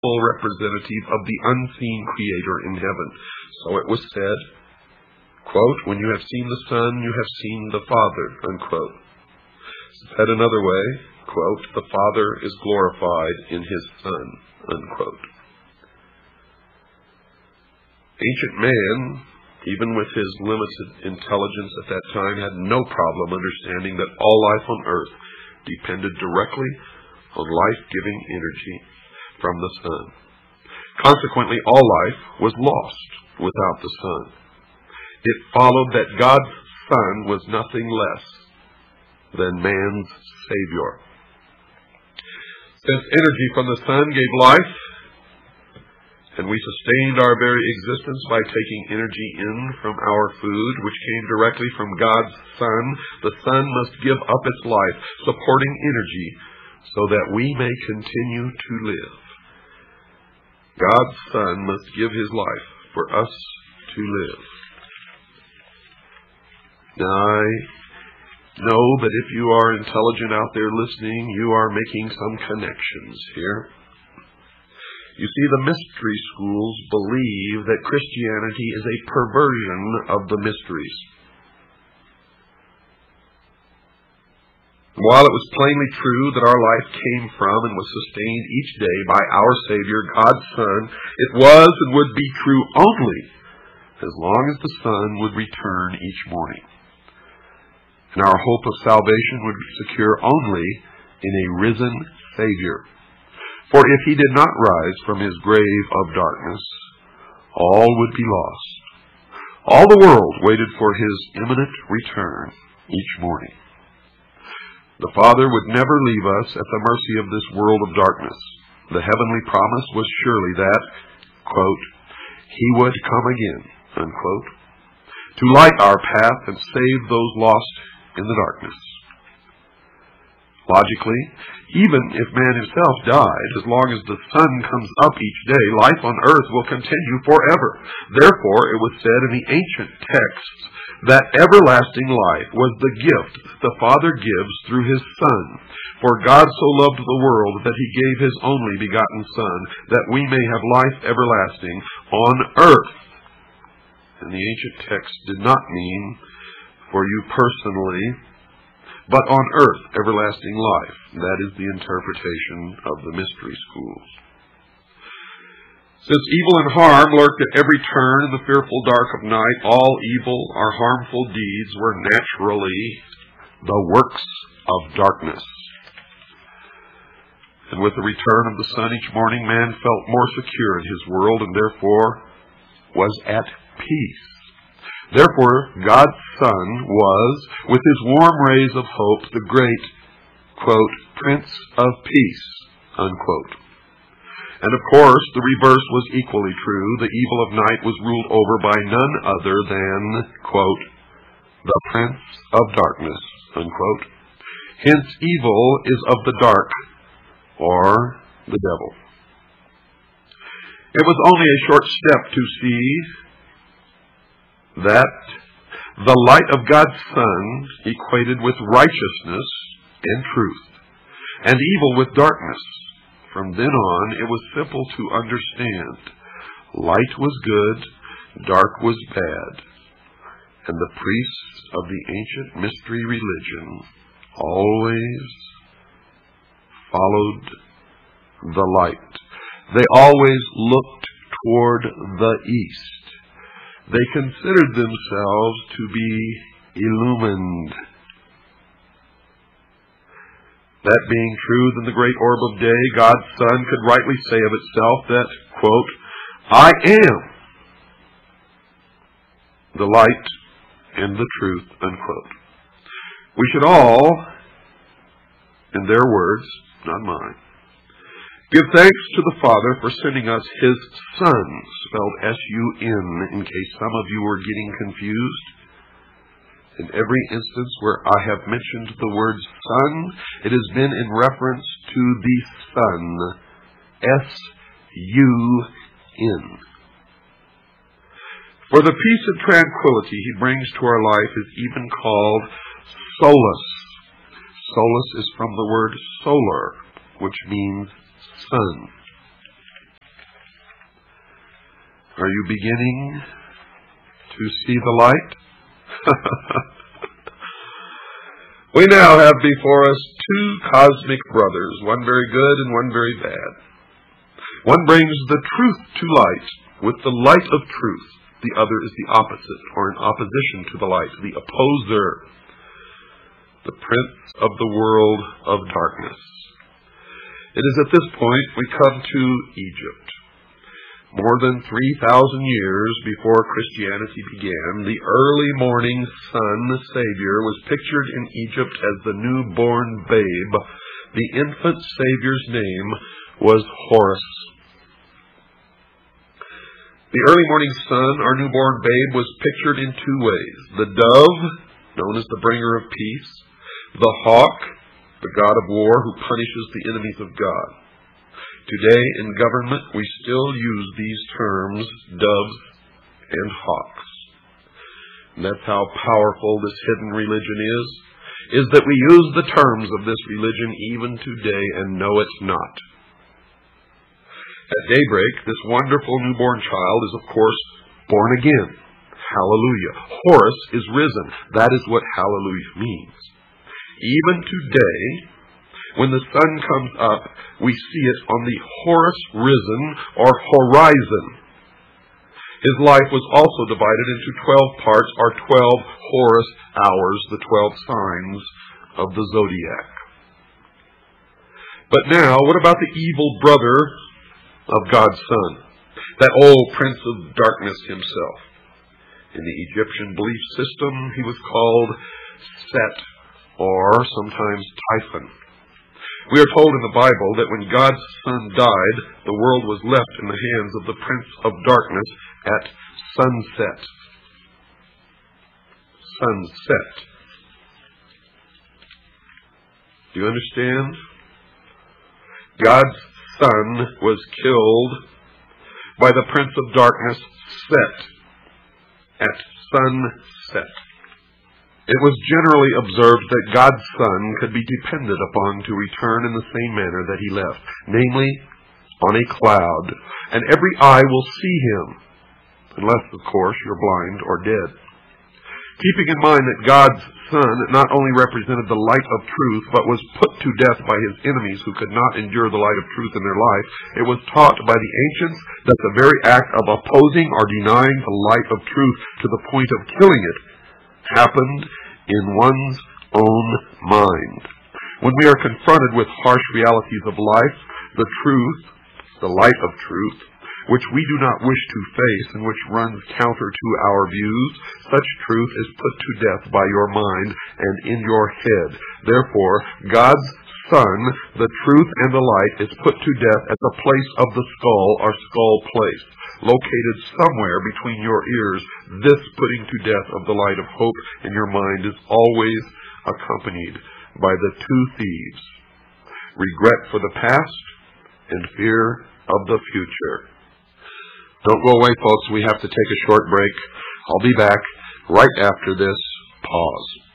full representative of the unseen Creator in heaven. So it was said, quote, when you have seen the Son, you have seen the Father, unquote. Said another way, quote, the Father is glorified in His Son, unquote. Ancient man, even with his limited intelligence at that time, had no problem understanding that all life on earth depended directly on life-giving energy from the Son. Consequently, all life was lost without the Son. It followed that God's Son was nothing less than man's Savior. Since energy from the Son gave life, and we sustained our very existence by taking energy in from our food, which came directly from God's Son, the Son must give up its life, supporting energy, so that we may continue to live. God's Son must give His life for us to live. Now, I know that if you are intelligent out there listening, you are making some connections here. You see, the mystery schools believe that Christianity is a perversion of the mysteries. While it was plainly true that our life came from and was sustained each day by our Savior, God's Son, it was and would be true only as long as the Son would return each morning. And our hope of salvation would be secure only in a risen Savior. For if He did not rise from His grave of darkness, all would be lost. All the world waited for His imminent return each morning. The Father would never leave us at the mercy of this world of darkness. The heavenly promise was surely that, quote, He would come again, unquote, to light our path and save those lost in the darkness. Logically, even if man himself died, as long as the sun comes up each day, life on earth will continue forever. Therefore, it was said in the ancient texts that everlasting life was the gift that the Father gives through His Son. For God so loved the world that He gave His only begotten Son, that we may have life everlasting on earth. And the ancient text did not mean for you personally, but on earth everlasting life. That is the interpretation of the mystery schools. Since evil and harm lurked at every turn in the fearful dark of night, all evil or harmful deeds were naturally the works of darkness. And with the return of the sun each morning, man felt more secure in his world and therefore was at peace. Therefore, God's Son was, with His warm rays of hope, the great, quote, Prince of Peace, unquote. And of course, the reverse was equally true. The evil of night was ruled over by none other than, quote, the Prince of Darkness, unquote. Hence, evil is of the dark, or the devil. It was only a short step to see that the light of God's Son equated with righteousness and truth, and evil with darkness. From then on, it was simple to understand. Light was good, dark was bad, and the priests of the ancient mystery religion always followed the light. They always looked toward the east. They considered themselves to be illumined. That being true, then the great orb of day, God's Son, could rightly say of itself that, quote, I am the light and the truth, unquote. We should all, in their words, not mine, give thanks to the Father for sending us His Son, spelled S-U-N, in case some of you were getting confused. In every instance where I have mentioned the word Son, it has been in reference to the Son, S-U-N. For the peace and tranquility He brings to our life is even called solace. Solace is from the word solar, which means sun. Are you beginning to see the light? We now have before us two cosmic brothers, one very good and one very bad. One brings the truth to light with the light of truth. The other is the opposite, or in opposition to the light, the opposer, the prince of the world of darkness. It is at this point we come to Egypt. More than 3,000 years before Christianity began, the early morning sun, the Savior, was pictured in Egypt as the newborn babe. The infant Savior's name was Horus. The early morning sun, our newborn babe, was pictured in two ways. The dove, known as the bringer of peace. The hawk, the god of war who punishes the enemies of God. Today in government we still use these terms, doves and hawks. And that's how powerful this hidden religion is that we use the terms of this religion even today and know it not. At daybreak, this wonderful newborn child is, of course, born again. Hallelujah. Horus is risen. That is what hallelujah means. Even today, when the sun comes up, we see it on the Horus risen, or horizon. His life was also divided into 12 parts, or 12 Horus hours, the 12 signs of the zodiac. But now, what about the evil brother of God's Son, that old prince of darkness himself? In the Egyptian belief system, he was called Set, or sometimes Typhon. We are told in the Bible that when God's Son died, the world was left in the hands of the prince of darkness at sunset. Sunset. Do you understand? God's Son was killed by the prince of darkness, Set, at sunset. It was generally observed that God's Son could be depended upon to return in the same manner that he left, namely, on a cloud, and every eye will see him, unless, of course, you're blind or dead. Keeping in mind that God's Son not only represented the light of truth, but was put to death by his enemies who could not endure the light of truth in their life, it was taught by the ancients that the very act of opposing or denying the light of truth to the point of killing it happened in one's own mind. When we are confronted with harsh realities of life, the truth, the light of truth, which we do not wish to face and which runs counter to our views, such truth is put to death by your mind and in your head. Therefore, God's Son, the truth and the light, is put to death at the place of the skull, or skull place, located somewhere between your ears. This putting to death of the light of hope in your mind is always accompanied by the two thieves: regret for the past and fear of the future. Don't go away, folks. We have to take a short break. I'll be back right after this pause.